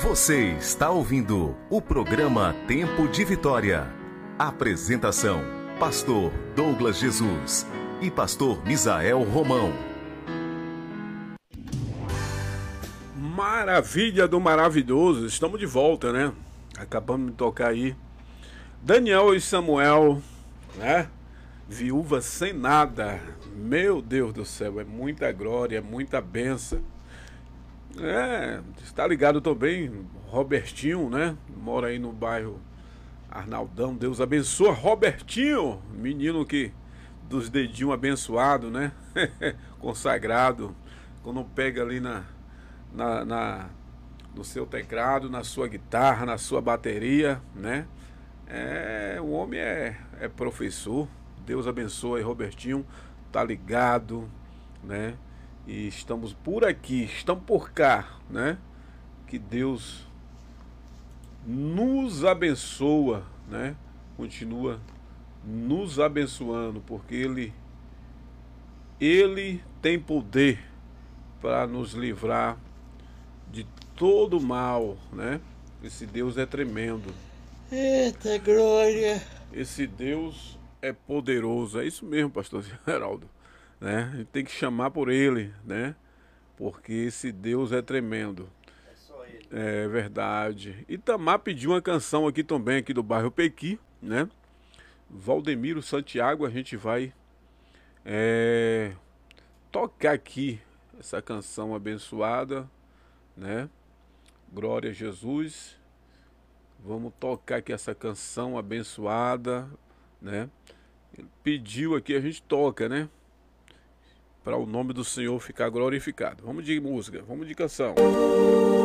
Você está ouvindo o programa Tempo de Vitória. Apresentação: Pastor Douglas Jesus e Pastor Misael Romão. Maravilha do maravilhoso, estamos de volta, né? Acabamos de tocar aí Daniel e Samuel, né? Viúva sem nada. Meu Deus do céu, é muita glória, é muita bênção. Está ligado também, Robertinho, né? Mora aí no bairro Arnaldão. Deus abençoa Robertinho, menino que dos dedinhos abençoado, né? Consagrado. Quando pega ali no seu teclado, na sua guitarra, na sua bateria, né? O homem é professor. Deus abençoe Robertinho, tá ligado, né? E estamos por aqui, estamos por cá, né? Que Deus nos abençoa, né? Continua nos abençoando, porque Ele tem poder para nos livrar de todo mal, né? Esse Deus é tremendo. Eita glória! Esse Deus é poderoso. É isso mesmo, pastor Geraldo, né? A gente tem que chamar por Ele, né? Porque esse Deus é tremendo. É só ele. É verdade. Itamar pediu uma canção aqui também, aqui do bairro Pequi, né? Valdemiro Santiago, a gente vai tocar aqui essa canção abençoada, né? Glória a Jesus. Vamos tocar aqui essa canção abençoada, né? Ele pediu aqui, a gente toca, né? Para o nome do Senhor ficar glorificado. Vamos de música, vamos de canção.